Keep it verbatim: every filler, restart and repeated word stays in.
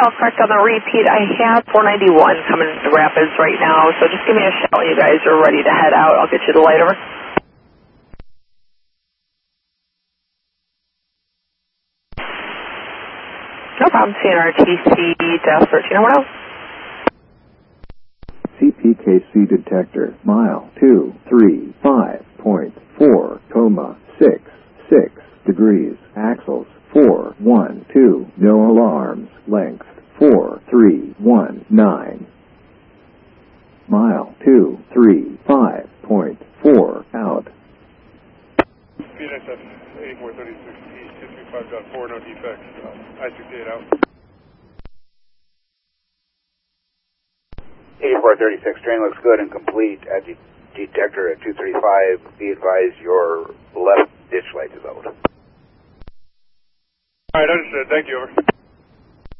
all correct on the repeat. I have four ninety-one coming into the Rapids right now, so just give me a shout when you guys are ready to head out. I'll get you the light over. No problem. C N R T C dash thirteen oh one oh. C P K C detector, mile two three five point four, comma, six six degrees, axles, four one two, no alarms, length, four three one nine. Mile two three five point four, out. P nine seven, eighty-four thirty-six, East two three five point four, no defects, uh, I sixty-eight out. eighty-four thirty-six, train looks good and complete at the detector at two thirty-five. Be advised your left ditch light is out. Alright, understood. Thank you, over.